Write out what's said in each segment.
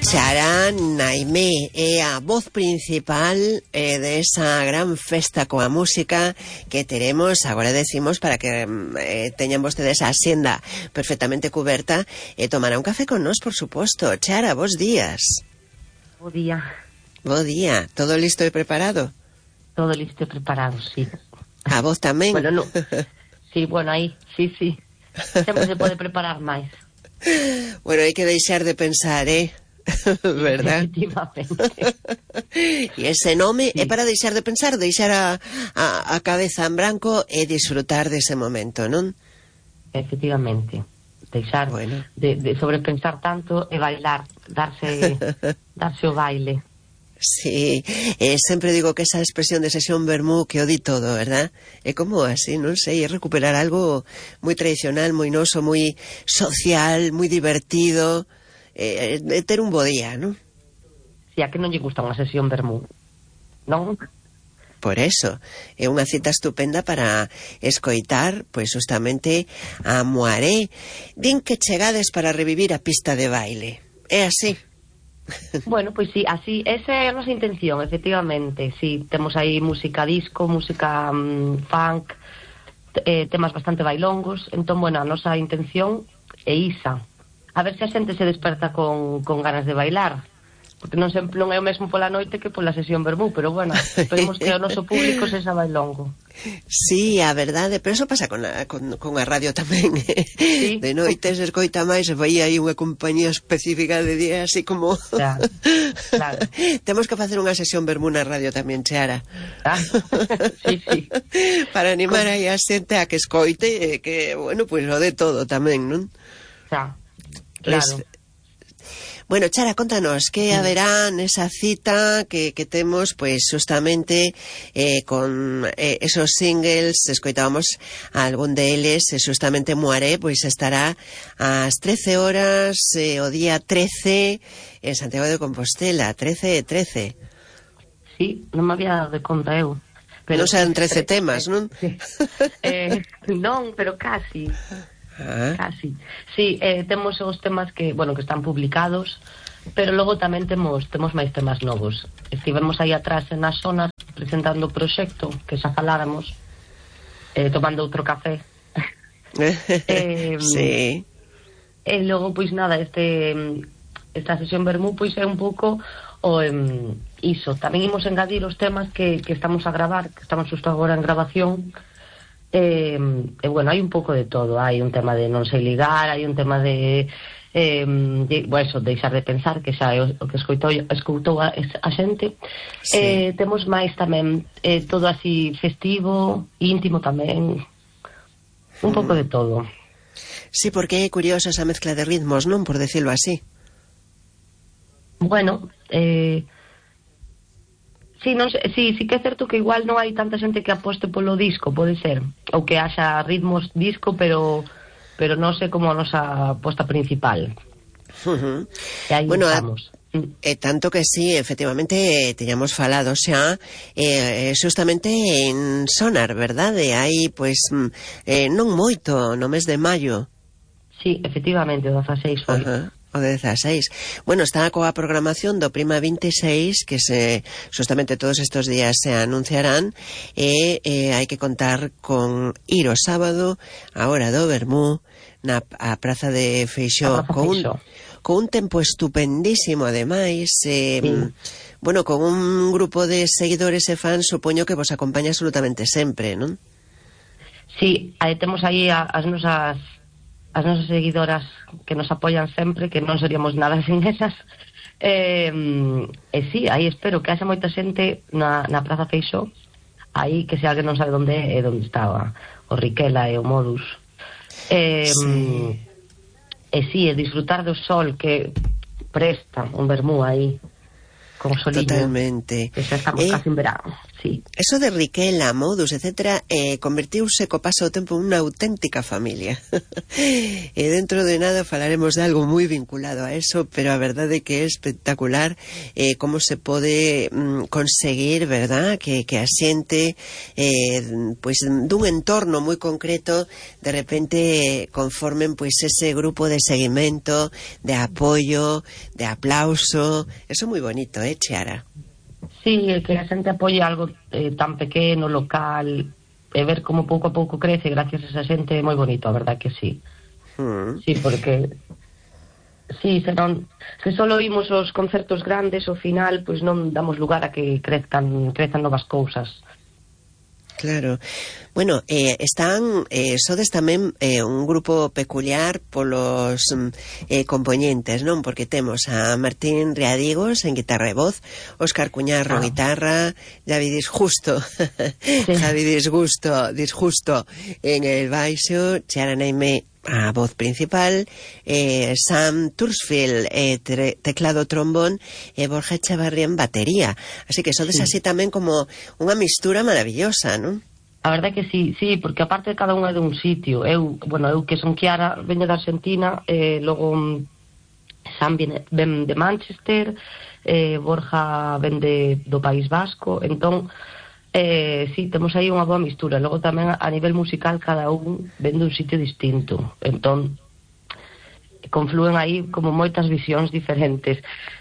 Xara Naimé é a voz principal de esa gran festa coa música que teremos, agora decimos, para que teñan vostedes a xenda perfectamente cuberta e tomará un café con nós, por suposto. Xara, bons días. Bo día. Bo día. Todo listo e preparado? Todo listo e preparado, sí. A vos tamén? Bueno, no. Sí, bueno, aí, sí. Sempre se pode preparar máis. Bueno, hai que deixar de pensar, verdad? Efectivamente. E ese nome é para deixar de pensar, deixar a cabeza en branco e disfrutar dese momento, non? Efectivamente. Deixar de sobrepensar tanto e bailar, darse o baile. Sí, sempre digo que esa expresión de sesión vermú que o di todo, verdad? É como así, non sei, é recuperar algo moi tradicional, moi noso, moi social, moi divertido, ter un bo día, non? Si, a que non lle gusta unha sesión vermú, non? Por eso, é unha cita estupenda para escoitar, pois justamente a Moaré. Din que chegades para revivir a pista de baile. É así? Bueno, pois sí, así, esa é a nosa intención, efectivamente. Sí, temos aí música disco, música funk, temas bastante bailongos. Entón, bueno, a nosa intención é isa. A ver se a xente se desperta con ganas de bailar. Porque non sempre non é o mesmo pola noite que pola sesión vermú, pero bueno, esperemos que o noso público sexa bailongo. Sí, a verdade, pero eso pasa con a radio tamén. Sí. De noite se escoita máis, se vai aí unha compañía específica de día, así como... Claro. Temos que facer unha sesión vermú na radio tamén, Xara. Sí. Para animar aí a xente a que escoite, que, bueno, pois o de todo tamén, non? Claro. Bueno, Xara, contanos, que haberá nesa cita que temos, pois, justamente con esos singles, escoitábamos algún deles, justamente Moaré, pois estará ás 13 horas, o día 13, en Santiago de Compostela, 13 e 13. Sí, non me había dado de conta eu. Pero non serán 13 temas, non? Sí. Non, pero casi. Casi. Sí, temos os temas que están publicados, pero logo tamén temos máis temas novos. Estivemos aí atrás na zona presentando o proxecto que xa faláramos, tomando outro café. Sí. E logo, pois nada, esta sesión vermú pois é un pouco iso. Tamén imos engadir os temas que estamos a gravar, que estamos xusto agora en grabación. Bueno, hai un pouco de todo. Hai un tema de non sei ligar, hai un tema de deixar de pensar, que xa é o que escoitou a xente. Sí. Temos máis tamén todo así festivo, íntimo tamén, un pouco de todo. Sí, porque é curiosa esa mezcla de ritmos, non? Por decirlo así. Bueno, sí, que é certo que igual non hai tanta xente que aposte polo disco, pode ser, ou que haxa ritmos disco, pero non sei como a nosa aposta principal. E aí estamos. Tanto que sí, efectivamente, teñamos falado xa justamente en Sonar, verdade? Hai, pois, non moito, no mes de maio. Sí, efectivamente, o 16 foi. O 16. Bueno, está coa programación do Prima 26, que justamente todos estos días se anunciarán, e hai que contar con ir o sábado a hora do vermú a Praza de Feixó con un tempo estupendísimo, ademais, bueno, con un grupo de seguidores e fans, supoño que vos acompaña absolutamente sempre, non? Sí, temos aí as nosas seguidoras que nos apoian sempre, que non seríamos nada sin esas. Sí, aí espero que haxa moita xente na Praza Feixó, aí que se alguén non sabe onde é onde estaba o Riquela e o Modus. Sí, disfrutar do sol que presta un vermú aí. con soliño. Totalmente. Que xa estamos casi en verano, sí. Eso de Riquela, Modus, etcétera, convertiuse co paso do tempo unha auténtica familia. E dentro de nada falaremos de algo moi vinculado a eso, pero a verdade é que é espectacular como se pode conseguir, verdad, que a xente pois dun entorno moi concreto de repente conformen pois ese grupo de seguimento, de apoio, de aplauso. Eso é moi bonito, Chiara? Sí, que a xente apoie algo tan pequeno, local, e ver como pouco a pouco crece gracias a esa xente é moi bonito, a verdad que sí. Sí, porque sí, se solo oímos os concertos grandes, ao final pois non damos lugar a que crezcan novas cousas. Claro. Bueno, sodes tamén un grupo peculiar polos componentes, non? Porque temos a Martín Riadigos en guitarra e voz, Óscar Cuñarro guitarra, Javi Disjusto Javi Disjusto en el baixo, Chiara Neime a voz principal, Sam Tursfield teclado trombón e Borja Echevarría en batería. Así que sodes así tamén como unha mistura maravillosa, non? A verdade que sí, porque aparte de cada unha de un sitio, eu que son Chiara, veño da Argentina, logo Sam ven de Manchester, Borja ven do País Vasco, entón sí, temos aí unha boa mistura. Logo tamén a nivel musical cada un ven dun sitio distinto, entón conflúen aí como moitas visións diferentes.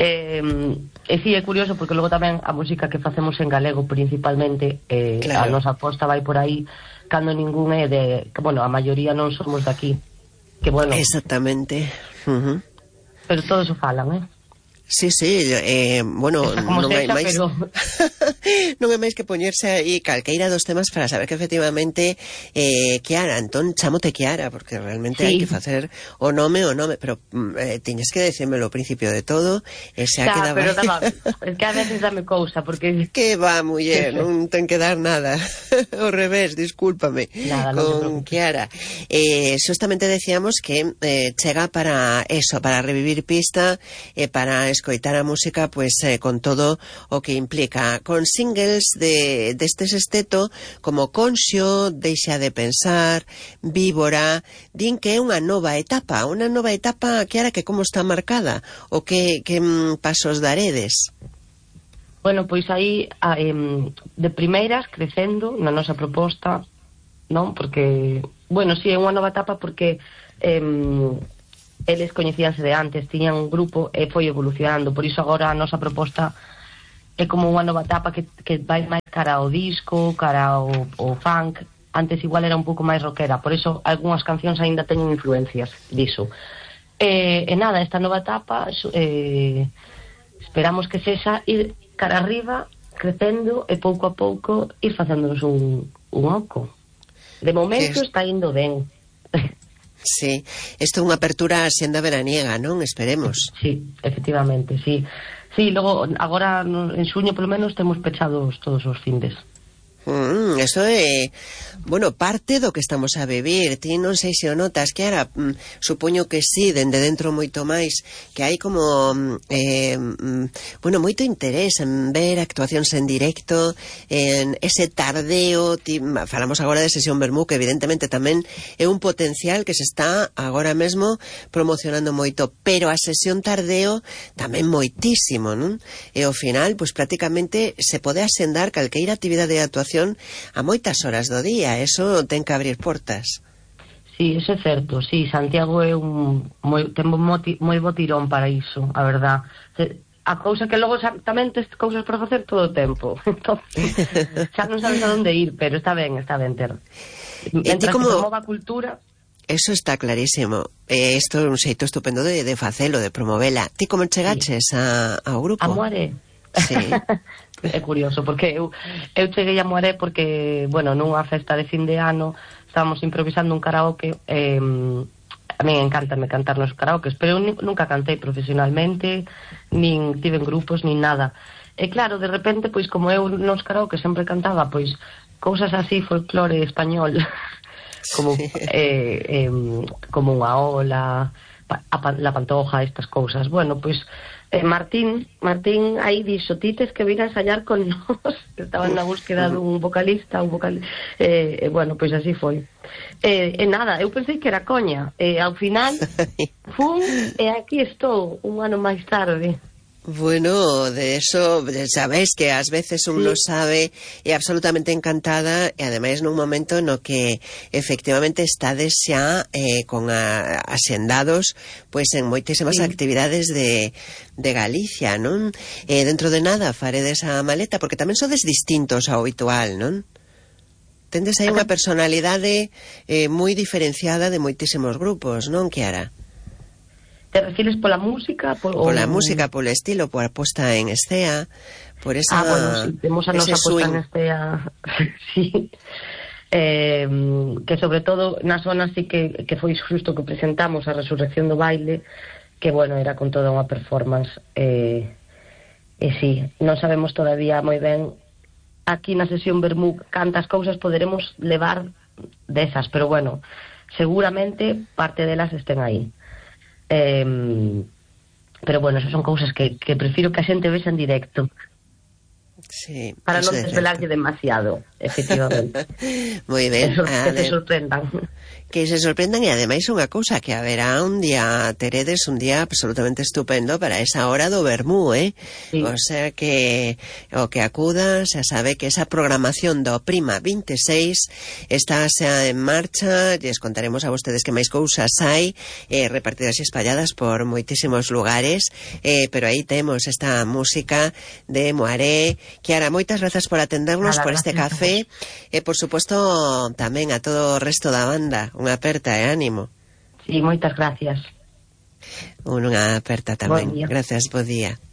Sí, é curioso porque logo tamén a música que facemos en galego principalmente, claro, a nosa aposta vai por aí cando ningún é de, bueno, a maioría non somos de aquí, que bueno, exactamente. Pero todos o falan, Sí, bueno, non hai máis pero... non hai máis que poñerse aí calqueira dos temas para saber que efectivamente Chiara, entón chamote Chiara, porque realmente hai que facer o nome, pero tiñes que decírmelo ao principio de todo, e xa quedaba... pero es que a veces dame cousa, porque... Que va, muller, non ten que dar nada, ao revés, discúlpame, nada, con Chiara. Justamente decíamos que chega para eso, para revivir pista, para escoitar a música pois con todo o que implica, con singles destes esteto como Conxo, Deixa de pensar, Víbora. Din que é unha nova etapa, Chiara, que como está marcada, o que pasos daredes? Bueno, pois aí de primeiras crecendo na nosa proposta, non? Porque, bueno, si é unha nova etapa porque eles coñecíanse de antes, tiñan un grupo e foi evolucionando, por iso agora a nosa proposta é como unha nova etapa que vai máis cara ao disco, cara ao funk. Antes igual era un pouco máis rockera, por iso algunhas cancións aínda teñen influencias diso. E nada, esta nova etapa esperamos que sexa ir cara arriba, crecendo e pouco a pouco ir facéndonos un oco. De momento está indo ben. Sí, isto é unha apertura senda veraniega, non? Esperemos. Sí, efectivamente, sí. Sí, logo, agora en xuño polo menos temos pechados todos os findes. Eso é, bueno, parte do que estamos a vivir. Ti non sei se o notas, que ahora supoño que sí, dende dentro moito máis, que hai como bueno, moito interés en ver actuacións en directo, en ese tardeo. Falamos agora de Sesión Vermú, que evidentemente tamén é un potencial que se está agora mesmo promocionando moito, pero a sesión tardeo tamén moitísimo, non? E ao final, pois prácticamente se pode asendar calqueira actividade de actuación a moitas horas do día. Eso ten que abrir portas. Sí, eso é certo. Sí, Santiago é ten moi bo tirón para iso, a verdad. A cousa que logo tamén tes cousas para facer todo o tempo. Entón, xa non sabes a onde ir, pero está ben ter. Mientras que promova a cultura... Eso está clarísimo. Isto é un xeito estupendo de facelo, de promovela. Ti como chegaches ao grupo? A Moaré. Sí. É curioso, porque eu cheguei a Moaré porque, bueno, nunha festa de fin de ano estábamos improvisando un karaoke. A mí encántame cantar nos karaokes, pero eu nunca cantei profesionalmente, nin tive en grupos, nin nada. E claro, de repente, pois como eu nos karaokes sempre cantaba, pois cousas así, folclore español, como como unha ola, la Pantoja, estas cousas. Bueno, pois Martín aí dixo, ti tes que vir a ensayar con nós, que estaban na búsqueda dun vocalista, bueno, pois así foi. Nada, eu pensei que era coña, ao final fun, e aquí estou un ano máis tarde. Bueno, de eso, sabéis que ás veces un lo sabe, é absolutamente encantada, e ademais nun momento no que efectivamente estades xa con axendados pois en moitísimas actividades de Galicia, non? Dentro de nada faredes a maleta, porque tamén sodes distintos ao habitual, non? Tendes aí unha personalidade moi diferenciada de moitísimos grupos, non, Kiara? Te refires pola música? Pola música, polo estilo, por a posta en escea, por esa... bueno, sí, temos a nosa posta en escea, sí. Que sobre todo na zona sí que foi xusto que presentamos a Resurrección do Baile, que, bueno, era con toda unha performance. Sí, non sabemos todavía moi ben aquí na sesión Vermú cantas cousas poderemos levar desas, pero, bueno, seguramente parte delas estén aí. Pero bueno, esas son cousas que prefiro que a xente vexa en directo, sí, para non desvelarlle demasiado, efectivamente. Moi ben, que se sorprendan. Que se sorprendan, e ademais unha cousa, que haberá un día, teredes un día absolutamente estupendo para esa hora do Vermú, sí. O sea que o que acuda xa sabe que esa programación do Prima 26 está xa en marcha. Lles contaremos a vostedes que máis cousas hai repartidas e espalladas por moitísimos lugares, pero aí temos esta música de Moaré. Kiara, moitas grazas por atendernos, por este café, e por suposto tamén a todo o resto da banda. Unha aperta e ánimo. Sí, moitas gracias. Unha aperta tamén. Gracias, bo día.